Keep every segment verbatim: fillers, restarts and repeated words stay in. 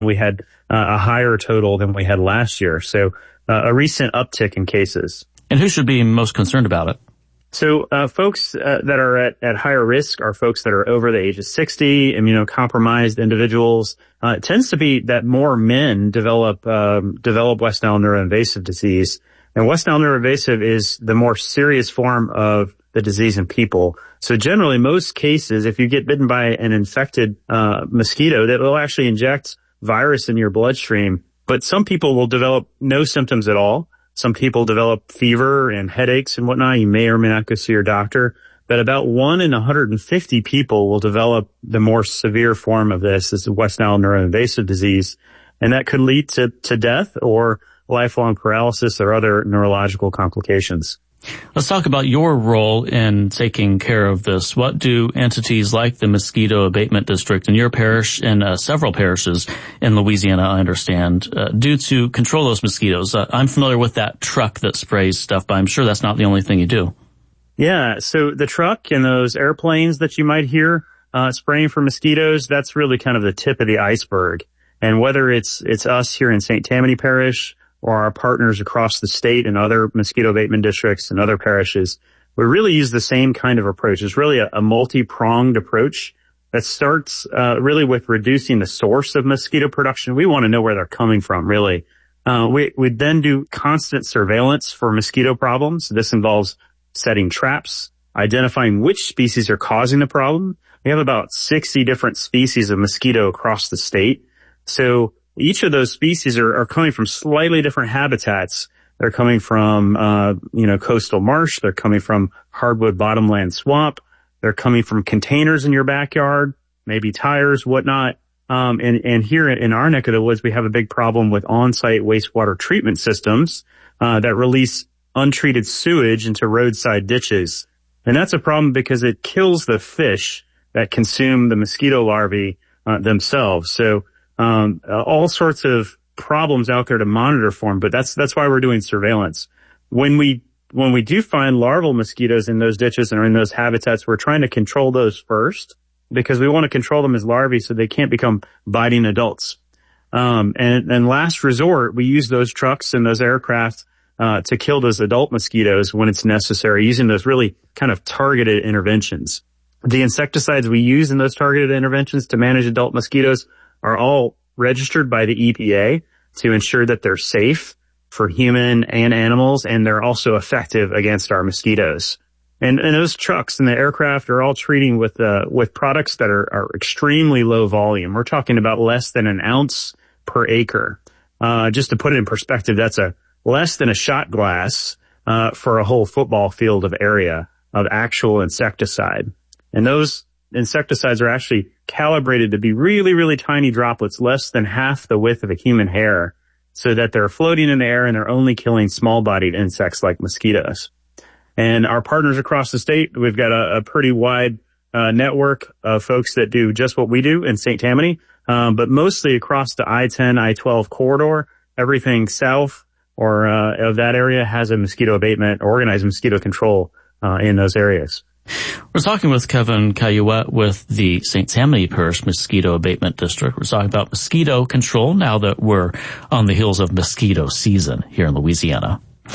We had uh, a higher total than we had last year. So uh, a recent uptick in cases. And who should be most concerned about it? So uh, folks uh, that are at, at higher risk are folks that are over the age of sixty, immunocompromised individuals. Uh, it tends to be that more men develop um, develop West Nile neuroinvasive disease. And West Nile neuroinvasive is the more serious form of the disease in people. So generally, most cases, if you get bitten by an infected uh mosquito, that will actually inject virus in your bloodstream. But some people will develop no symptoms at all. Some people develop fever and headaches and whatnot. You may or may not go see your doctor. But about one in one hundred fifty people will develop the more severe form of this, this is West Nile neuroinvasive disease. And that could lead to, to death or lifelong paralysis or other neurological complications. Let's talk about your role in taking care of this. What do entities like the Mosquito Abatement District in your parish and uh, several parishes in Louisiana, I understand, uh, do to control those mosquitoes? Uh, I'm familiar with that truck that sprays stuff, but I'm sure that's not the only thing you do. Yeah, so the truck and those airplanes that you might hear uh, spraying for mosquitoes, that's really kind of the tip of the iceberg. And whether it's it's us here in Saint Tammany Parish or our partners across the state and other mosquito abatement districts and other parishes, we really use the same kind of approach. It's really a, a multi-pronged approach that starts uh, really with reducing the source of mosquito production. We want to know where they're coming from, really. Uh, we, we then do constant surveillance for mosquito problems. This involves setting traps, identifying which species are causing the problem. We have about sixty different species of mosquito across the state. So each of those species are, are coming from slightly different habitats. They're coming from, uh, you know, coastal marsh. They're coming from hardwood bottomland swamp. They're coming from containers in your backyard, maybe tires, whatnot. Um, and, and here in our neck of the woods, we have a big problem with on-site wastewater treatment systems, uh, that release untreated sewage into roadside ditches. And that's a problem because it kills the fish that consume the mosquito larvae, uh, themselves. So, Um, uh, all sorts of problems out there to monitor for them, but that's, that's why we're doing surveillance. When we, when we do find larval mosquitoes in those ditches and in those habitats, we're trying to control those first because we want to control them as larvae so they can't become biting adults. Um, and, and last resort, we use those trucks and those aircraft, uh, to kill those adult mosquitoes when it's necessary, using those really kind of targeted interventions. The insecticides we use in those targeted interventions to manage adult mosquitoes are all registered by the E P A to ensure that they're safe for human and animals, and they're also effective against our mosquitoes. And, and those trucks and the aircraft are all treating with, uh, with products that are, are extremely low volume. We're talking about less than an ounce per acre. Uh, just to put it in perspective, that's a less than a shot glass, uh, for a whole football field of area of actual insecticide. And those insecticides are actually calibrated to be really, really tiny droplets, less than half the width of a human hair, so that they're floating in the air and they're only killing small-bodied insects like mosquitoes. And our partners across the state, we've got a, a pretty wide uh, network of folks that do just what we do in Saint Tammany, um, but mostly across the I ten, I twelve corridor. Everything south or uh, of that area has a mosquito abatement, organized mosquito control uh, in those areas. We're talking with Kevin Caillouette with the Saint Tammany Parish Mosquito Abatement District. We're talking about mosquito control now that we're on the heels of mosquito season here in Louisiana.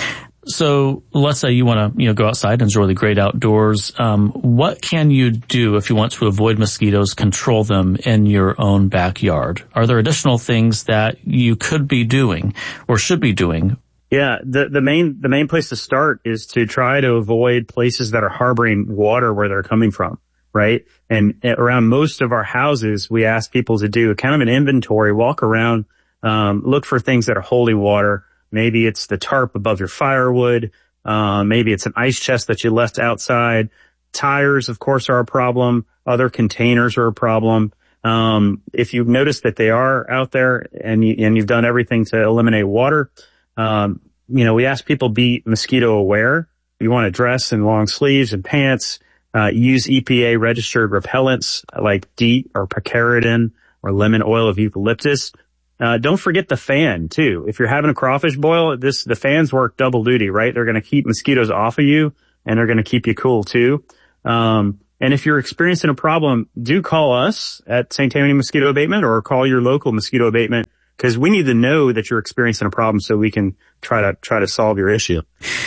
So let's say you want to, you know, go outside and enjoy the great outdoors. Um, what can you do if you want to avoid mosquitoes, control them in your own backyard? Are there additional things that you could be doing or should be doing? Yeah, the, the main, the main place to start is to try to avoid places that are harboring water where they're coming from, right? And around most of our houses, we ask people to do kind of an inventory, walk around, um, look for things that are holding water. Maybe it's the tarp above your firewood. Uh, maybe it's an ice chest that you left outside. Tires, of course, are a problem. Other containers are a problem. Um, if you've noticed that they are out there and you, and you've done everything to eliminate water, Um, you know, we ask people be mosquito aware. You want to dress in long sleeves and pants, uh, use E P A registered repellents like DEET or picaridin or lemon oil of eucalyptus. Uh, don't forget the fan too. If you're having a crawfish boil, this, the fans work double duty, right? They're going to keep mosquitoes off of you and they're going to keep you cool too. Um, And if you're experiencing a problem, do call us at Saint Tammany Mosquito Abatement or call your local mosquito abatement, because we need to know that you're experiencing a problem so we can try to try to solve your issue.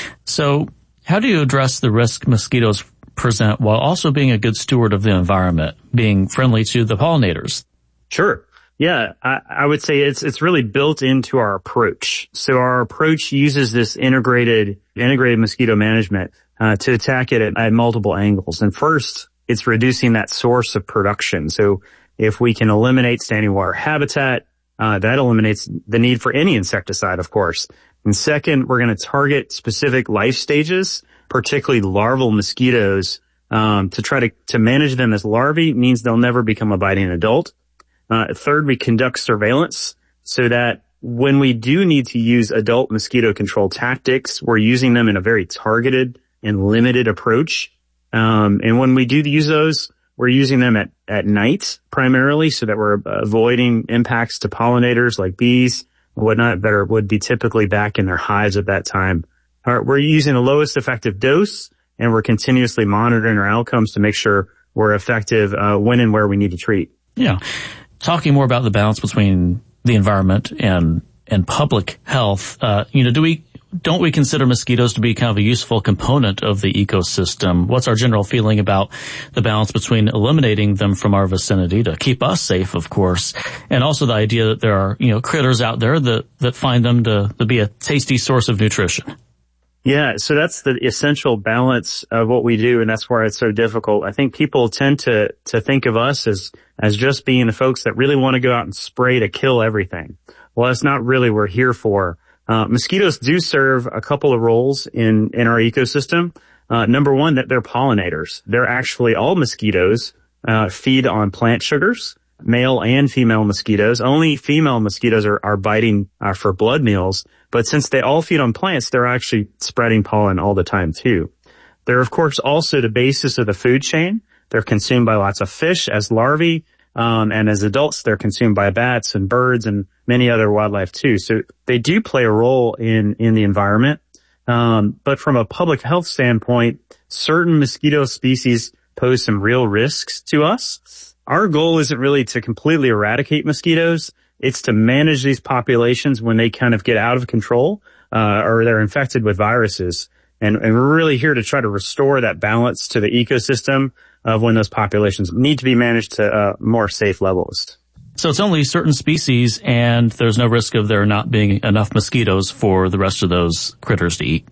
So how do you address the risk mosquitoes present while also being a good steward of the environment, being friendly to the pollinators? Sure. Yeah, I, I would say it's it's really built into our approach. So our approach uses this integrated integrated mosquito management uh, to attack it at, at multiple angles. And first, it's reducing that source of production. So if we can eliminate standing water habitat, uh, that eliminates the need for any insecticide, of course. And second, we're going to target specific life stages, particularly larval mosquitoes, um, to try to to manage them as larvae means they'll never become a biting adult. Uh, third, we conduct surveillance so that when we do need to use adult mosquito control tactics, we're using them in a very targeted and limited approach. Um, and when we do use those, we're using them at, at night primarily so that we're avoiding impacts to pollinators like bees and whatnot that are, would be typically back in their hives at that time. All right, we're using the lowest effective dose, and we're continuously monitoring our outcomes to make sure we're effective uh, when and where we need to treat. Yeah. Talking more about the balance between the environment and and public health, uh, you know, do we don't we consider mosquitoes to be kind of a useful component of the ecosystem? What's our general feeling about the balance between eliminating them from our vicinity to keep us safe, of course, and also the idea that there are, you know, critters out there that that find them to, to be a tasty source of nutrition? Yeah, so that's the essential balance of what we do, and that's why it's so difficult. I think people tend to to think of us as as just being the folks that really want to go out and spray to kill everything. Well, that's not really what we're here for. Uh, mosquitoes do serve a couple of roles in in our ecosystem. Uh, number one, that they're pollinators. They're actually, all mosquitoes uh feed on plant sugars, male and female mosquitoes. Only female mosquitoes are, are biting uh, for blood meals. But since they all feed on plants, they're actually spreading pollen all the time too. They're, of course, also the basis of the food chain. They're consumed by lots of fish as larvae, um, and as adults, they're consumed by bats and birds and many other wildlife too. So they do play a role in, in the environment. Um, but from a public health standpoint, certain mosquito species pose some real risks to us. Our goal isn't really to completely eradicate mosquitoes. It's to manage these populations when they kind of get out of control, uh, or they're infected with viruses. And, and we're really here to try to restore that balance to the ecosystem of when those populations need to be managed to uh, more safe levels. So it's only certain species, and there's no risk of there not being enough mosquitoes for the rest of those critters to eat.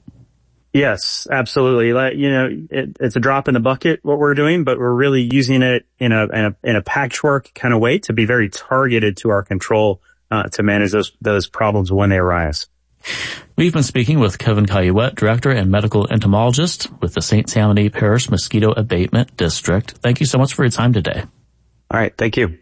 Yes, absolutely. Like, you know, it, it's a drop in the bucket what we're doing, but we're really using it in a in a, in a patchwork kind of way to be very targeted to our control uh, to manage those those problems when they arise. We've been speaking with Kevin Caillouette, Director and Medical Entomologist with the Saint Tammany Parish Mosquito Abatement District. Thank you so much for your time today. All right, thank you.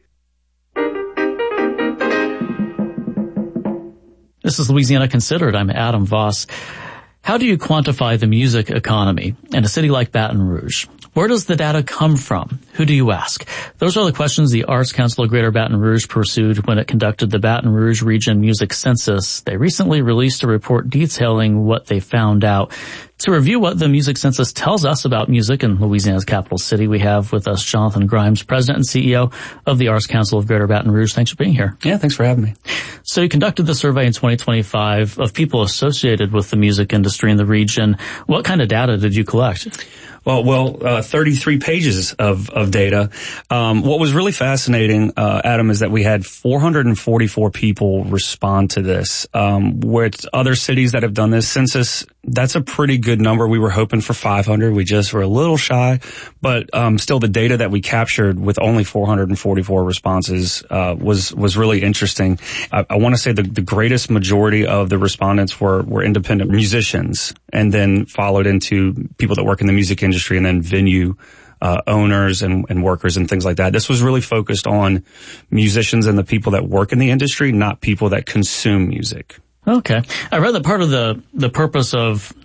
This is Louisiana Considered. I'm Adam Voss. How do you quantify the music economy in a city like Baton Rouge? Where does the data come from? Who do you ask? Those are the questions the Arts Council of Greater Baton Rouge pursued when it conducted the Baton Rouge Region Music Census. They recently released a report detailing what they found out. To review what the Music Census tells us about music in Louisiana's capital city, we have with us Jonathan Grimes, President and C E O of the Arts Council of Greater Baton Rouge. Thanks for being here. Yeah, thanks for having me. So you conducted the survey in twenty twenty-five of people associated with the music industry in the region. What kind of data did you collect? Well, well, uh, thirty-three pages of, of data. Um, what was really fascinating, uh, Adam, is that we had four hundred forty-four people respond to this. Um, with other cities that have done this census, that's a pretty good number. We were hoping for five hundred. We just were a little shy, but, um, still the data that we captured with only four hundred forty-four responses, uh, was, was really interesting. I, I want to say the, the greatest majority of the respondents were, were independent musicians, and then followed into people that work in the music industry. industry and then venue uh owners and, and workers and things like that. This was really focused on musicians and the people that work in the industry, not people that consume music. Okay. I read that part of the, the purpose of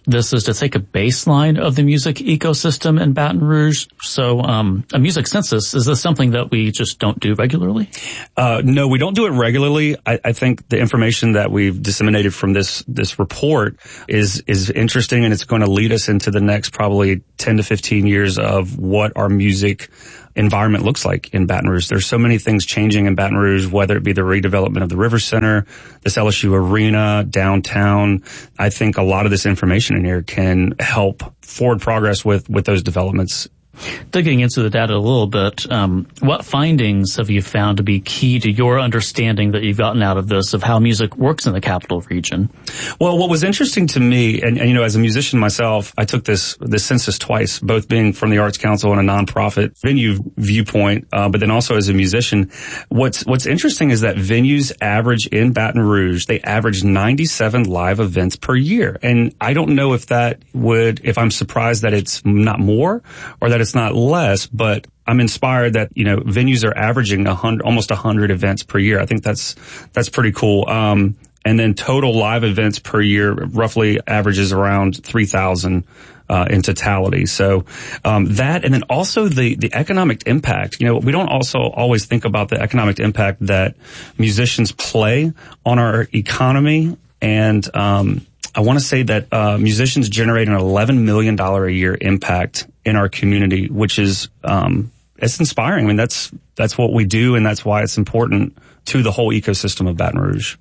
this is to take a baseline of the music ecosystem in Baton Rouge. So, um, a music census, is this something that we just don't do regularly? Uh, no, we don't do it regularly. I, I think the information that we've disseminated from this, this report is, is interesting, and it's going to lead us into the next probably ten to fifteen years of what our music environment looks like in Baton Rouge. There's so many things changing in Baton Rouge, whether it be the redevelopment of the River Center, this L S U Arena, downtown. I think a lot of this information in here can help forward progress with, with those developments. Digging into the data a little bit, um, what findings have you found to be key to your understanding that you've gotten out of this of how music works in the capital region? Well, what was interesting to me, and, and you know, as a musician myself, I took this this census twice, both being from the Arts Council and a nonprofit venue viewpoint, uh, but then also as a musician. What's what's interesting is that venues average in Baton Rouge, they average ninety-seven live events per year, and I don't know if that would, if I'm surprised that it's not more or that it's not less, but I'm inspired that, you know, venues are averaging a hundred, almost a hundred events per year. I think that's, that's pretty cool. Um, and then total live events per year roughly averages around three thousand, uh, in totality. So, um, that, and then also the, the economic impact. You know, we don't also always think about the economic impact that musicians play on our economy. And, um, I want to say that uh musicians generate an eleven million dollars a year impact in our community, which is um it's inspiring. I mean, that's that's what we do, and that's why it's important to the whole ecosystem of Baton Rouge.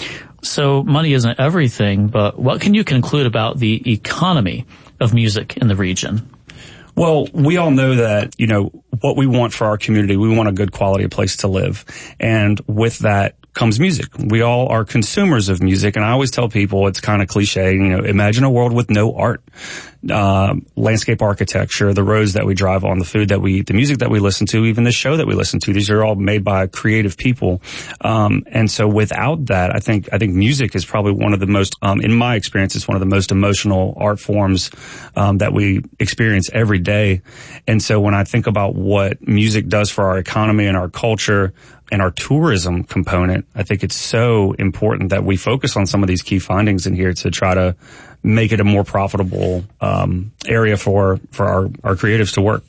So money isn't everything, but what can you conclude about the economy of music in the region? Well, we all know that, you know, what we want for our community, we want a good quality place to live. And with that comes music. We all are consumers of music. And I always tell people, it's kind of cliche, you know, imagine a world with no art, uh, landscape architecture, the roads that we drive on, the food that we eat, the music that we listen to, even the show that we listen to. These are all made by creative people. Um, and so without that, I think, I think music is probably one of the most, um, in my experience, it's one of the most emotional art forms, um, that we experience every day. And so when I think about what music does for our economy and our culture and our tourism component, I think it's so important that we focus on some of these key findings in here to try to make it a more profitable um, area for for our, our creatives to work.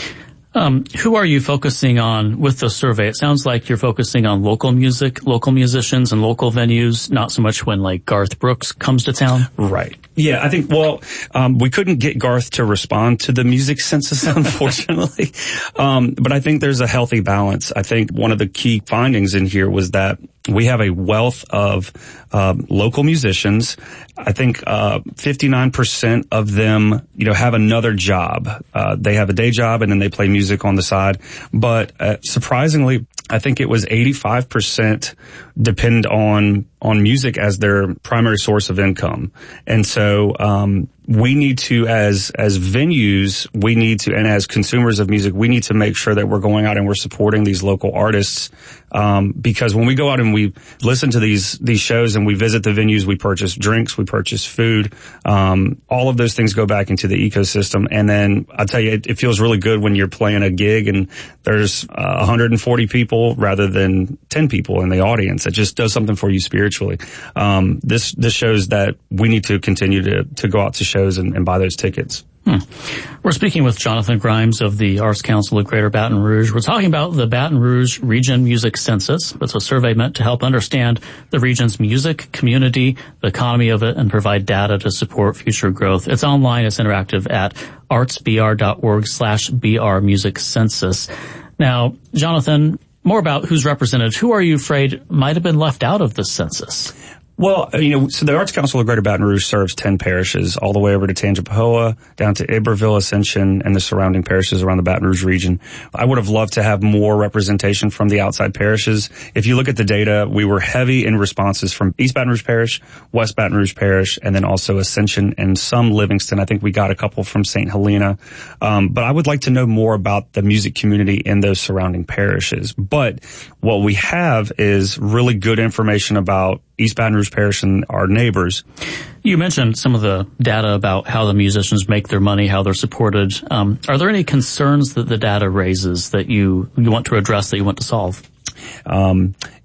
Um, who are you focusing on with the survey? It sounds like you're focusing on local music, local musicians, and local venues, not so much when, like, Garth Brooks comes to town. Right. Yeah, I think, well, um, we couldn't get Garth to respond to the music census, unfortunately. um, but I think there's a healthy balance. I think one of the key findings in here was that we have a wealth of um, local musicians. I think uh fifty-nine percent of them, you know, have another job. Uh they have a day job and then they play music on the side. But uh, surprisingly, I think it was eighty-five percent depend on on music as their primary source of income. And so um we need to, as as venues, we need to, and as consumers of music, we need to make sure that we're going out and we're supporting these local artists. Um, because when we go out and we listen to these these shows and we visit the venues, we purchase drinks, we purchase food. Um, all of those things go back into the ecosystem. And then I'll tell you, it, it feels really good when you're playing a gig and there's uh, one hundred forty people rather than ten people in the audience. It just does something for you spiritually. Um, this this shows that we need to continue to to go out to shows and, and buy those tickets. Hmm. We're speaking with Jonathan Grimes of the Arts Council of Greater Baton Rouge. We're talking about the Baton Rouge Region Music Census. It's a survey meant to help understand the region's music community, the economy of it, and provide data to support future growth. It's online. It's interactive at artsbr.org slash BR Music Census. Now, Jonathan, more about who's represented. Who are you afraid might have been left out of this census? Well, you know, so the Arts Council of Greater Baton Rouge serves ten parishes, all the way over to Tangipahoa, down to Iberville, Ascension, and the surrounding parishes around the Baton Rouge region. I would have loved to have more representation from the outside parishes. If you look at the data, we were heavy in responses from East Baton Rouge Parish, West Baton Rouge Parish, and then also Ascension and some Livingston. I think we got a couple from Saint Helena. Um, but I would like to know more about the music community in those surrounding parishes. But what we have is really good information about East Baton Rouge Parish and our neighbors. You mentioned some of the data about how the musicians make their money, how they're supported. Um, are there any concerns that the data raises that you, you want to address, that you want to solve? Um,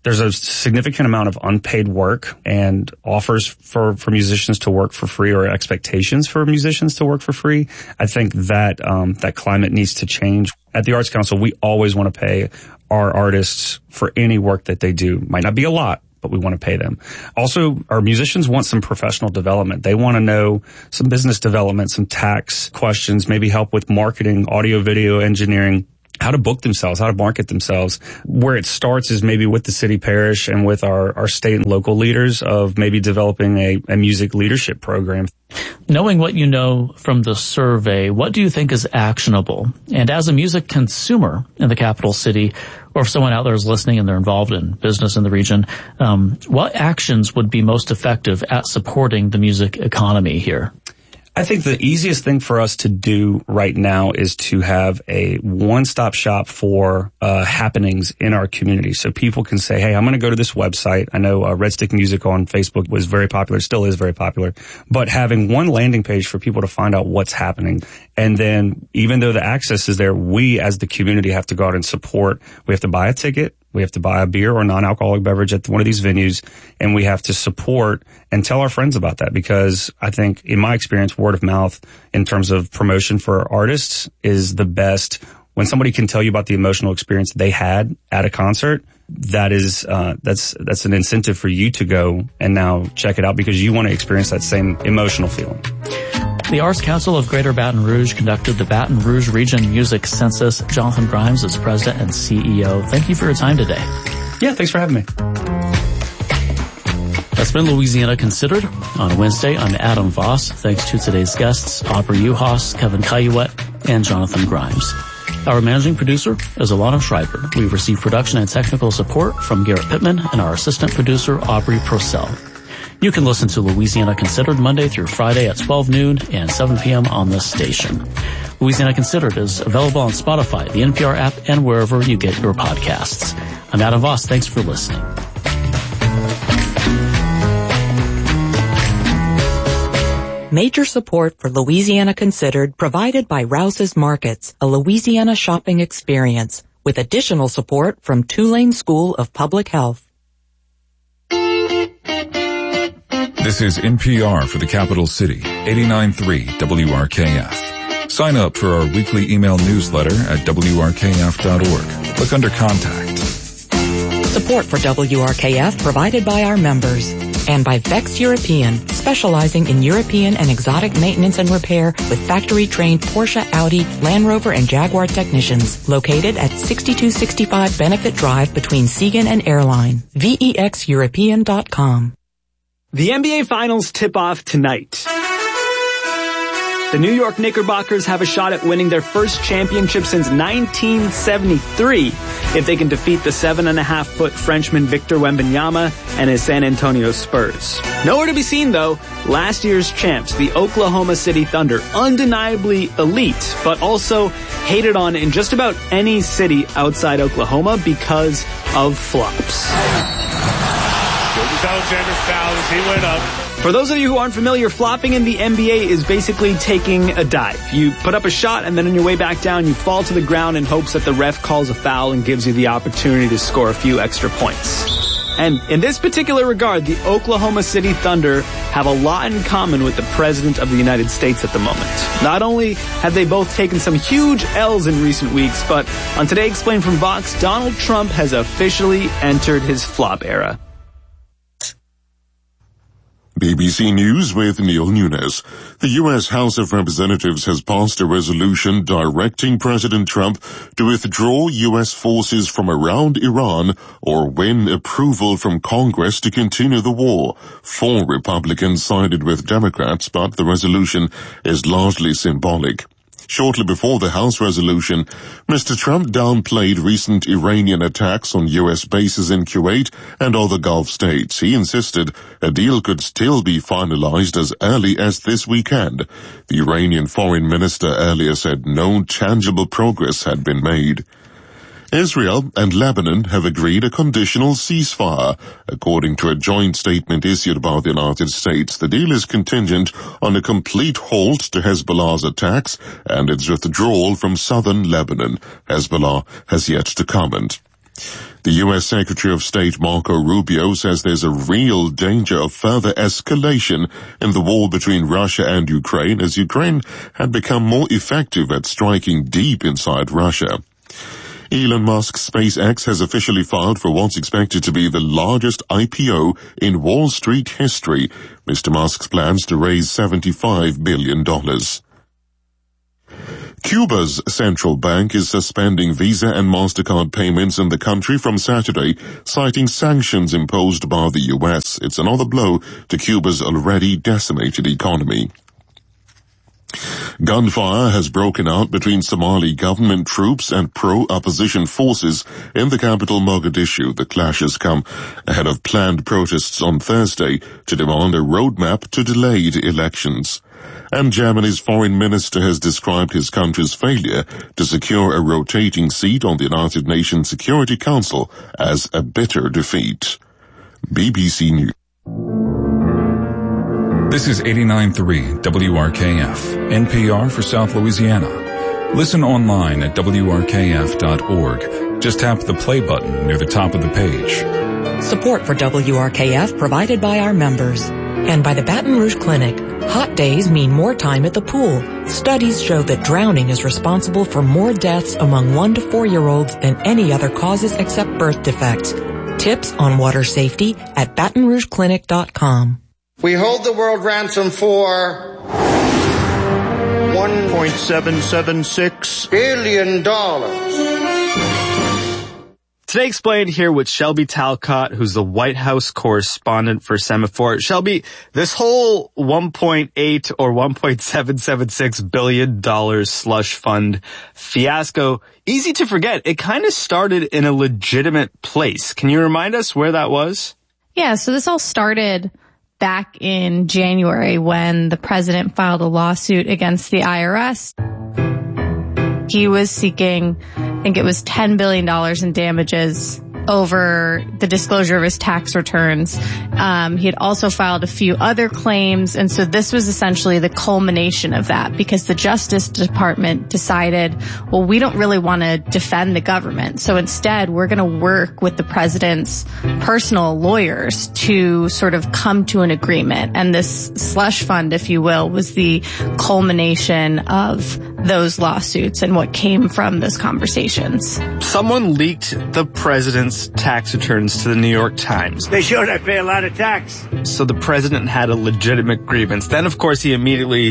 there's a significant amount of unpaid work and offers for, for musicians to work for free, or expectations for musicians to work for free. I think that, um, that climate needs to change. At the Arts Council, we always want to pay our artists for any work that they do. Might not be a lot, but we want to pay them. Also, our musicians want some professional development. They want to know some business development, some tax questions, maybe help with marketing, audio, video, engineering, how to book themselves, how to market themselves. Where it starts is maybe with the city parish and with our, our state and local leaders of maybe developing a, a music leadership program. Knowing what you know from the survey, what do you think is actionable? And as a music consumer in the capital city, or if someone out there is listening and they're involved in business in the region, um, what actions would be most effective at supporting the music economy here? I think the easiest thing for us to do right now is to have a one-stop shop for uh happenings in our community. So people can say, hey, I'm going to go to this website. I know uh, Red Stick Music on Facebook was very popular, still is very popular. But having one landing page for people to find out what's happening. And then even though the access is there, we as the community have to go out and support. We have to buy a ticket. We have to buy a beer or non-alcoholic beverage at one of these venues, and we have to support and tell our friends about that, because I think, in my experience, word of mouth in terms of promotion for artists is the best. When somebody can tell you about the emotional experience they had at a concert, that is, uh, that's, that's an incentive for you to go and now check it out, because you want to experience that same emotional feeling. The Arts Council of Greater Baton Rouge conducted the Baton Rouge Region Music Census. Jonathan Grimes is president and C E O. Thank you for your time today. Yeah, thanks for having me. That's been Louisiana Considered. On Wednesday, I'm Adam Voss. Thanks to today's guests, Aubrey Uhas, Kevin Cayuette, and Jonathan Grimes. Our managing producer is Alana Schreiber. We've received production and technical support from Garrett Pittman and our assistant producer, Aubrey Purcell. You can listen to Louisiana Considered Monday through Friday at twelve noon and seven p.m. on this station. Louisiana Considered is available on Spotify, the N P R app, and wherever you get your podcasts. I'm Adam Voss. Thanks for listening. Major support for Louisiana Considered provided by Rouse's Markets, a Louisiana shopping experience, with additional support from Tulane School of Public Health. This is N P R for the capital city, eighty-nine point three W R K F. Sign up for our weekly email newsletter at W R K F dot org. Look under Contact. Support for W R K F provided by our members and by Vex European, specializing in European and exotic maintenance and repair with factory-trained Porsche, Audi, Land Rover, and Jaguar technicians. Located at sixty-two sixty-five Benefit Drive between Siegen and Airline. V E X European dot com. The N B A Finals tip off tonight. The New York Knickerbockers have a shot at winning their first championship since nineteen seventy-three if they can defeat the seven and a half foot Frenchman Victor Wembanyama and his San Antonio Spurs. Nowhere to be seen though, last year's champs, the Oklahoma City Thunder, undeniably elite, but also hated on in just about any city outside Oklahoma because of flops. Alexander fouled as he went up. For those of you who aren't familiar, flopping in the N B A is basically taking a dive. You put up a shot and then on your way back down, you fall to the ground in hopes that the ref calls a foul and gives you the opportunity to score a few extra points. And in this particular regard, the Oklahoma City Thunder have a lot in common with the President of the United States at the moment. Not only have they both taken some huge L's in recent weeks, but on Today Explained from Vox, Donald Trump has officially entered his flop era. B B C News with Neil Nunes. The U S House of Representatives has passed a resolution directing President Trump to withdraw U S forces from around Iran or win approval from Congress to continue the war. Four Republicans sided with Democrats, but the resolution is largely symbolic. Shortly before the House resolution, Mister Trump downplayed recent Iranian attacks on U S bases in Kuwait and other Gulf states. He insisted a deal could still be finalized as early as this weekend. The Iranian foreign minister earlier said no tangible progress had been made. Israel and Lebanon have agreed a conditional ceasefire. According to a joint statement issued by the United States, the deal is contingent on a complete halt to Hezbollah's attacks and its withdrawal from southern Lebanon. Hezbollah has yet to comment. The U S Secretary of State Marco Rubio says there's a real danger of further escalation in the war between Russia and Ukraine, as Ukraine had become more effective at striking deep inside Russia. Elon Musk's SpaceX has officially filed for what's expected to be the largest I P O in Wall Street history. Mister Musk's plans to raise seventy-five billion dollars. Cuba's central bank is suspending Visa and MasterCard payments in the country from Saturday, citing sanctions imposed by the U S. It's another blow to Cuba's already decimated economy. Gunfire has broken out between Somali government troops and pro-opposition forces in the capital Mogadishu. The clashes come ahead of planned protests on Thursday to demand a roadmap to delayed elections. And Germany's foreign minister has described his country's failure to secure a rotating seat on the United Nations Security Council as a bitter defeat. B B C News. This is eighty-nine point three W R K F, N P R for South Louisiana. Listen online at W R K F dot org. Just tap the play button near the top of the page. Support for W R K F provided by our members and by the Baton Rouge Clinic. Hot days mean more time at the pool. Studies show that drowning is responsible for more deaths among one to four-year-olds than any other causes except birth defects. Tips on water safety at baton rouge clinic dot com. We hold the world ransom for one point seven seven six billion dollars. Today Explained here with Shelby Talcott, who's the White House correspondent for Semaphore. Shelby, this whole one point eight or one point seven seven six billion dollars slush fund fiasco, easy to forget. It kind of started in a legitimate place. Can you remind us where that was? Yeah, so this all started back in January when the president filed a lawsuit against the I R S. He was seeking, I think it was ten billion dollars in damages over the disclosure of his tax returns. Um, he had also filed a few other claims, and so this was essentially the culmination of that, because the Justice Department decided, well, we don't really want to defend the government, so instead we're going to work with the president's personal lawyers to sort of come to an agreement. And this slush fund, if you will, was the culmination of those lawsuits and what came from those conversations. Someone leaked the president's tax returns to the New York Times. They showed I pay a lot of tax. So the president had a legitimate grievance. Then, of course, he immediately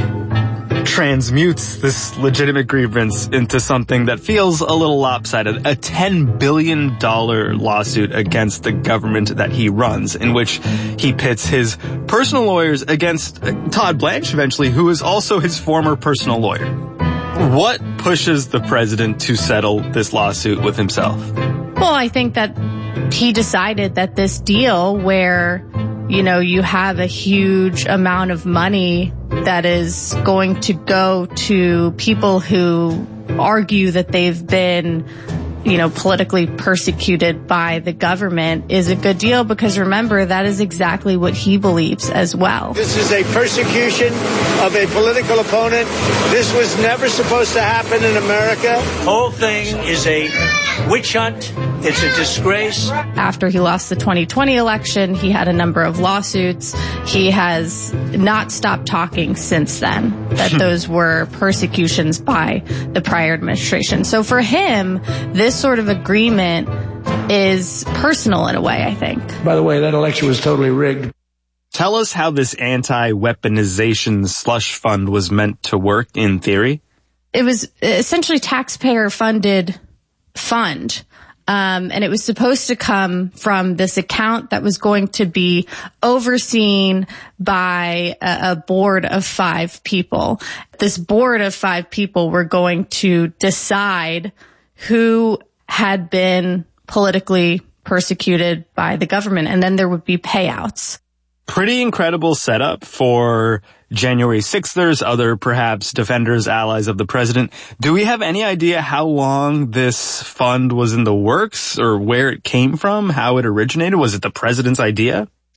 transmutes this legitimate grievance into something that feels a little lopsided. A ten billion dollars lawsuit against the government that he runs, in which he pits his personal lawyers against Todd Blanche, eventually, who is also his former personal lawyer. What pushes the president to settle this lawsuit with himself? Well, I think that he decided that this deal where, you know, you have a huge amount of money that is going to go to people who argue that they've been, you know, politically persecuted by the government is a good deal, because remember, that is exactly what he believes as well. This is a persecution of a political opponent. This was never supposed to happen in America. The whole thing is a witch hunt. It's a disgrace. After he lost the twenty twenty election, he had a number of lawsuits. He has not stopped talking since then that those were persecutions by the prior administration. So for him, this sort of agreement is personal in a way, I think. By the way, that election was totally rigged. Tell us how this anti-weaponization slush fund was meant to work in theory. It was essentially taxpayer-funded fund. Um, and it was supposed to come from this account that was going to be overseen by a, a board of five people. This board of five people were going to decide who had been politically persecuted by the government, and then there would be payouts. Pretty incredible setup for January sixthers, other perhaps defenders, allies of the president. Do we have any idea how long this fund was in the works, or where it came from, how it originated? Was it the president's idea?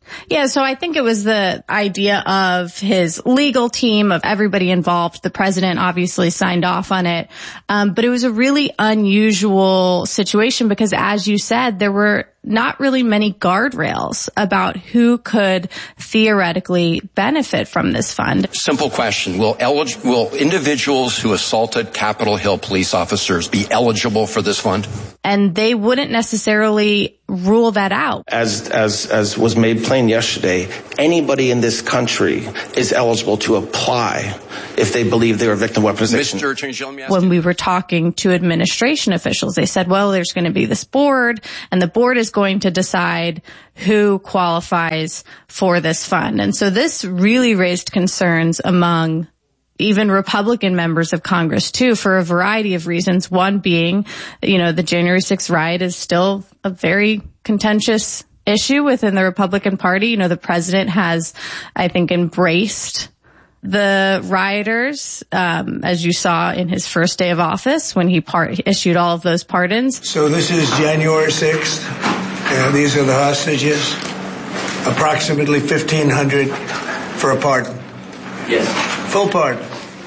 Yeah, so I think it was the idea of his legal team, of everybody involved. The president obviously signed off on it. Um, but it was a really unusual situation because, as you said, there were not really many guardrails about who could theoretically benefit from this fund. Simple question. Will, elig- will individuals who assaulted Capitol Hill police officers be eligible for this fund? And they wouldn't necessarily rule that out. As, as, as was made plain yesterday, anybody in this country is eligible to apply if they believe they're a victim of weaponization. Mister Attorney General, when we were talking to administration officials, they said, well, there's going to be this board, and the board is going to decide who qualifies for this fund. And so this really raised concerns among even Republican members of Congress too, for a variety of reasons. One being, you know, the January sixth riot is still a very contentious issue within the Republican Party. You know, the president has, I think, embraced the rioters, um, as you saw in his first day of office when he par- issued all of those pardons. So this is January sixth. Uh, these are the hostages. Approximately fifteen hundred for a pardon. Yes. Full pardon.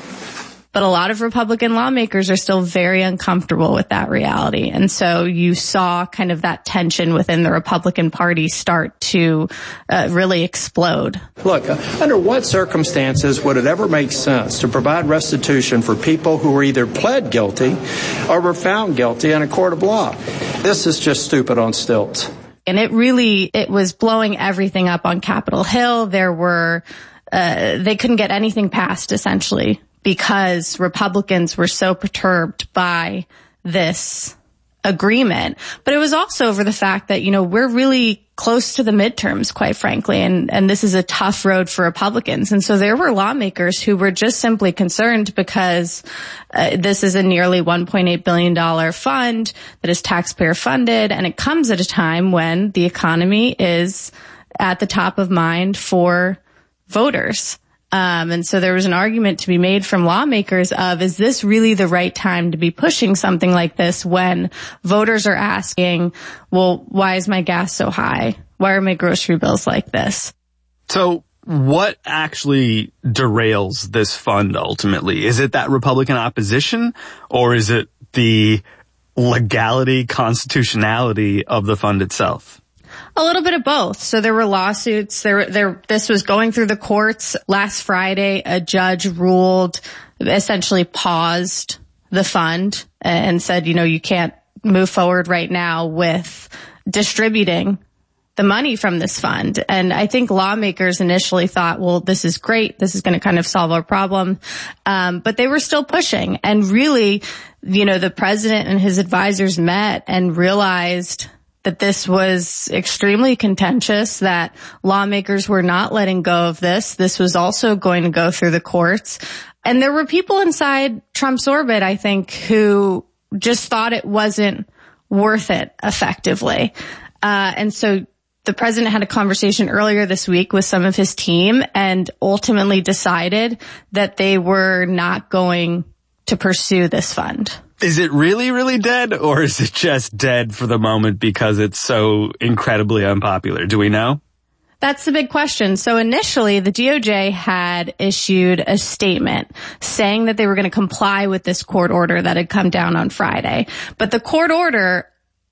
But a lot of Republican lawmakers are still very uncomfortable with that reality. And so you saw kind of that tension within the Republican Party start to uh, really explode. Look, uh, under what circumstances would it ever make sense to provide restitution for people who were either pled guilty or were found guilty in a court of law? This is just stupid on stilts. And it really, it was blowing everything up on Capitol Hill. There were, uh, they couldn't get anything passed, essentially, because Republicans were so perturbed by this agreement. But it was also over the fact that, you know, we're really close to the midterms, quite frankly, and, and this is a tough road for Republicans. And so there were lawmakers who were just simply concerned because uh, this is a nearly one point eight billion dollars fund that is taxpayer funded, and it comes at a time when the economy is at the top of mind for voters. Um, and so there was an argument to be made from lawmakers of, is this really the right time to be pushing something like this when voters are asking, well, why is my gas so high? Why are my grocery bills like this? So what actually derails this fund ultimately? Is it that Republican opposition, or is it the legality, constitutionality of the fund itself? A little bit of both. So there were lawsuits. There, there, this was going through the courts. Last Friday, a judge ruled, essentially paused the fund and said, you know, you can't move forward right now with distributing the money from this fund. And I think lawmakers initially thought, well, this is great. This is going to kind of solve our problem. Um, but they were still pushing. And really, you know, the president and his advisors met and realized that this was extremely contentious, that lawmakers were not letting go of this. This was also going to go through the courts. And there were people inside Trump's orbit, I think, who just thought it wasn't worth it effectively. Uh, and so the president had a conversation earlier this week with some of his team and ultimately decided that they were not going to pursue this fund. Is it really, really dead, or is it just dead for the moment because it's so incredibly unpopular? Do we know? That's the big question. So initially, the D O J had issued a statement saying that they were going to comply with this court order that had come down on Friday. But the court order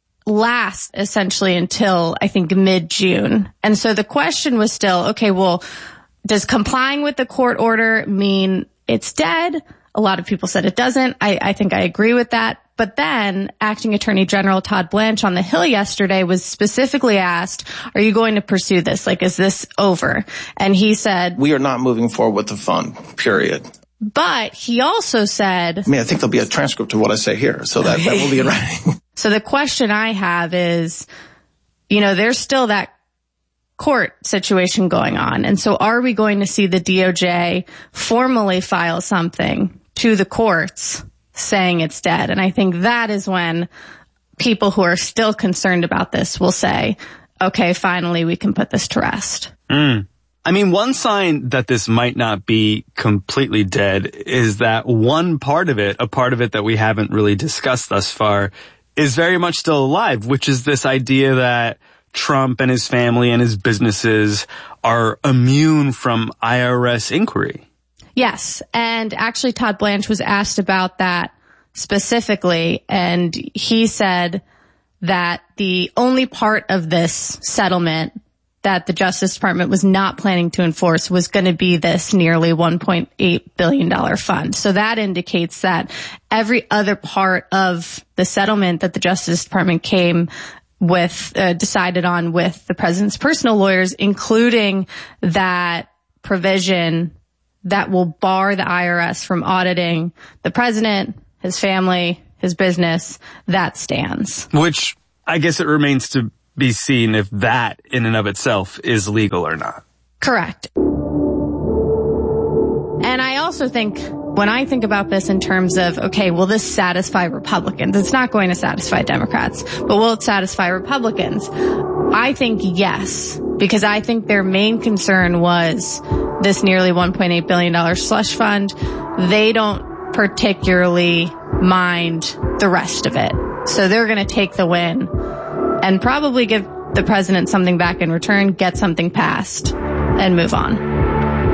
lasts essentially until, I think, mid-June. And so the question was still, okay, well, does complying with the court order mean it's dead? A lot of people said it doesn't. I, I think I agree with that. But then Acting Attorney General Todd Blanche on the Hill yesterday was specifically asked, are you going to pursue this? Like, is this over? And he said, we are not moving forward with the fund, period. But he also said, I mean, I think there'll be a transcript of what I say here, so that, that will be in writing. So the question I have is, you know, there's still that court situation going on. And so are we going to see the D O J formally file something to the courts saying it's dead? And I think that is when people who are still concerned about this will say, okay, finally we can put this to rest. Mm. I mean, one sign that this might not be completely dead is that one part of it, a part of it that we haven't really discussed thus far, is very much still alive, which is this idea that Trump and his family and his businesses are immune from I R S inquiry. Yes. And actually Todd Blanche was asked about that specifically, and he said that the only part of this settlement that the Justice Department was not planning to enforce was going to be this nearly one point eight billion dollars fund. So that indicates that every other part of the settlement that the Justice Department came with, uh, decided on with the president's personal lawyers, including that provision that will bar the I R S from auditing the president, his family, his business, that stands. Which I guess it remains to be seen if that in and of itself is legal or not. Correct. And I also think, when I think about this in terms of, okay, will this satisfy Republicans? It's not going to satisfy Democrats, but will it satisfy Republicans? I think yes, because I think their main concern was this nearly one point eight billion dollars slush fund. They don't particularly mind the rest of it. So they're going to take the win and probably give the president something back in return, get something passed, and move on.